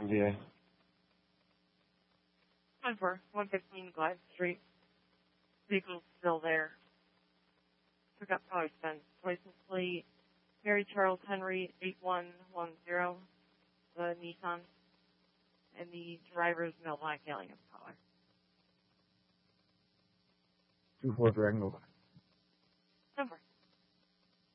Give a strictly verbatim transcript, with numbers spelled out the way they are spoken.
Yeah. ten four, one fifteen Gladys Street. Vehicle's still there. Took up probably spent license plate. Mary Charles Henry, eight one one zero, the Nissan. And the driver's male black alien color. two four Dragon. ten four.